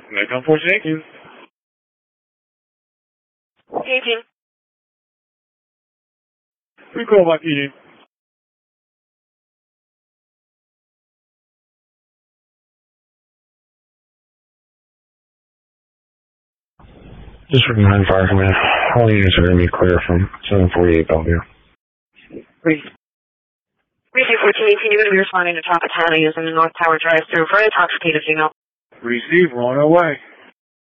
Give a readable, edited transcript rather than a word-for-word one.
Nikon 418. 18. We call by PD. District 9 Fire Command. All units are going to be clear from 748 Bellevue. Brief 1418, you're going to be responding to Tropicana using the North Tower drive-thru for an intoxicated female. Receive, we're on our way.